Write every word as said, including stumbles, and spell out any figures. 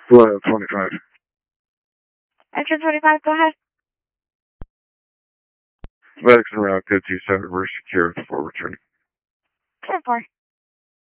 Flight twenty-five. Engine twenty-five, go ahead. Medics around good two seven, we're secure before returning. ten four.